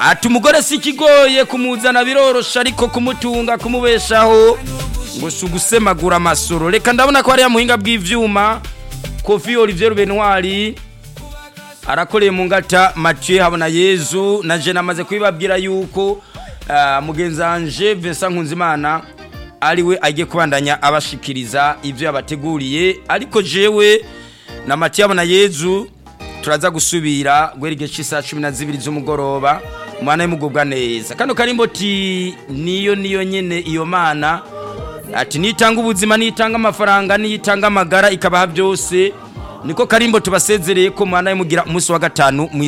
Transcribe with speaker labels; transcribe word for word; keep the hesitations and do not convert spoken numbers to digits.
Speaker 1: ati umugore si kigoye kumuzana birorosha ariko kumutunga kumubeshaho ngo sugusemagura amasoro. Reka ndabona ko ari ya muhinga bw'ivyuma Kofi Olivier Benoir arakoreye mu ngata Mathieu Habona Yezu na je namaze kwibabwira yuko uh, mugenzanje Vincent Nkunzimana ariwe agiye kubandanya abashikiriza ivyo yabateguriye, ariko jewe na Mathieu Habona Yezu turaza gusubira gwerige cisa cumi na zibiri z'umugoroba umwana y'umugubwa neza. Kano karimbo ti niyo niyo nyene iyo mana ati nitanga ubuzima nitanga amafaranga nitanga amagara ikabaha byose, niko karimbo tubasezereye ko mwana y'umugira umunsi wa gatanu.